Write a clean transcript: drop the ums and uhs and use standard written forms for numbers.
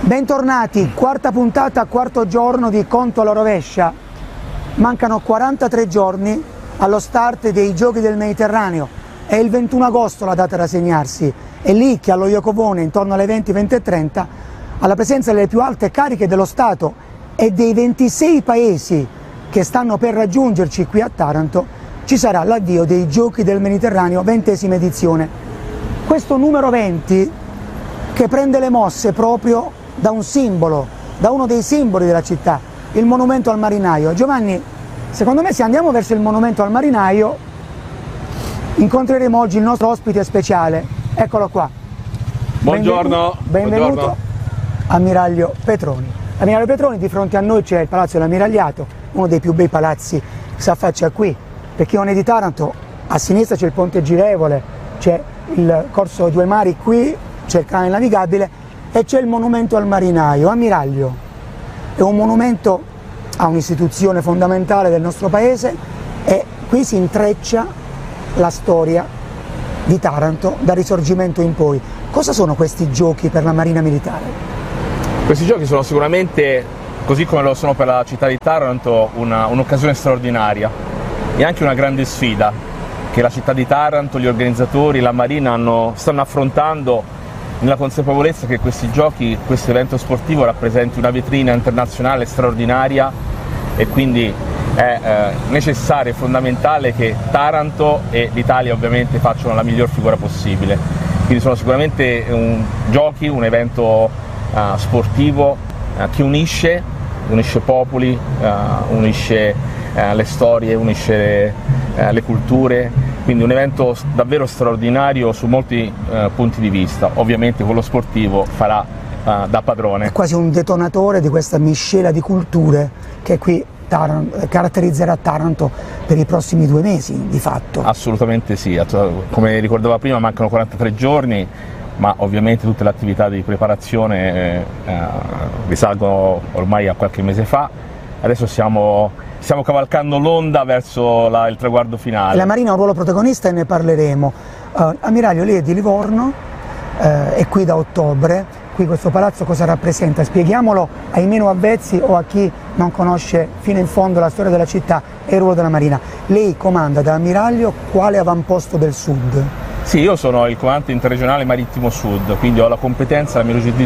Bentornati, quarta puntata, quarto giorno di Conto alla rovescia. Mancano 43 giorni allo start dei Giochi del Mediterraneo. È il 21 agosto la data da segnarsi. È lì che allo Iacovone, intorno alle 20-20:30, alla presenza delle più alte cariche dello Stato e dei 26 paesi che stanno per raggiungerci qui a Taranto, ci sarà l'avvio dei Giochi del Mediterraneo, 20ª edizione. Questo numero 20 che prende le mosse proprio da un simbolo, da uno dei simboli della città, il monumento al marinaio. Giovanni, secondo me se andiamo verso il monumento al marinaio incontreremo oggi il nostro ospite speciale. Eccolo qua. Buongiorno. Benvenuto. Buongiorno. Ammiraglio Petroni. Ammiraglio Petroni, di fronte a noi c'è il Palazzo dell'Ammiragliato, uno dei più bei palazzi che si affaccia qui. Per chi non è di Taranto, a sinistra c'è il ponte girevole, c'è il corso Due Mari qui, c'è il canale navigabile e c'è il monumento al marinaio. Ammiraglio è un monumento a un'istituzione fondamentale del nostro paese e qui si intreccia la storia di Taranto dal Risorgimento in poi. Cosa sono questi giochi per la Marina Militare? Questi giochi sono sicuramente, così come lo sono per la città di Taranto, un'occasione straordinaria e anche una grande sfida che la città di Taranto, gli organizzatori, la Marina stanno affrontando, nella consapevolezza che questi giochi, questo evento sportivo rappresenti una vetrina internazionale straordinaria e quindi è necessario e fondamentale che Taranto e l'Italia ovviamente facciano la miglior figura possibile. Quindi sono sicuramente giochi, un evento sportivo che unisce popoli, unisce le storie, unisce le culture. Quindi un evento davvero straordinario su molti punti di vista. Ovviamente quello sportivo farà da padrone. È quasi un detonatore di questa miscela di culture che qui caratterizzerà Taranto per i prossimi 2 mesi, di fatto. Assolutamente sì, come ricordava prima mancano 43 giorni, ma ovviamente tutte le attività di preparazione risalgono ormai a qualche mese fa. Adesso stiamo cavalcando l'onda verso il traguardo finale. La Marina ha un ruolo protagonista e ne parleremo. Ammiraglio, lei è di Livorno, è qui da ottobre. Qui questo palazzo cosa rappresenta? Spieghiamolo ai meno avvezzi o a chi non conosce fino in fondo la storia della città e il ruolo della Marina. Lei comanda da ammiraglio quale avamposto del sud? Sì, io sono il comandante interregionale marittimo sud, quindi ho la competenza, la mia